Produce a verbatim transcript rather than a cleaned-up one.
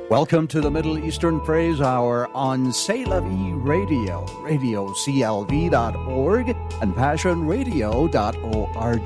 Welcome to the Middle Eastern Praise Hour on C'est La Vie Radio, radio C L V dot org and passion radio dot org.